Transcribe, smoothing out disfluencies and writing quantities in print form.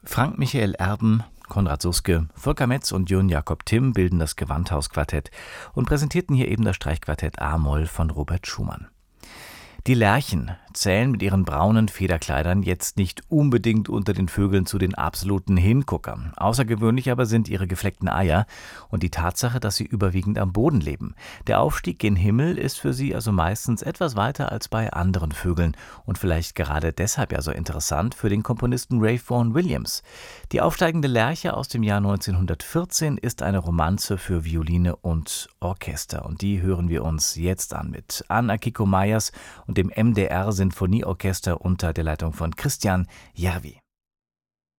Frank Michael Erben, Konrad Suske, Volker Metz und Jörn Jakob Timm bilden das Gewandhausquartett und präsentierten hier eben das Streichquartett a-Moll von Robert Schumann. Die Lerchen zählen mit ihren braunen Federkleidern jetzt nicht unbedingt unter den Vögeln zu den absoluten Hinguckern. Außergewöhnlich aber sind ihre gefleckten Eier und die Tatsache, dass sie überwiegend am Boden leben. Der Aufstieg gen Himmel ist für sie also meistens etwas weiter als bei anderen Vögeln und vielleicht gerade deshalb ja so interessant für den Komponisten Ralph Vaughan Williams. Die aufsteigende Lerche aus dem Jahr 1914 ist eine Romanze für Violine und Orchester und die hören wir uns jetzt an mit Anna Kiko Meyers und dem MDR Sinfonieorchester unter der Leitung von Christian Järvi.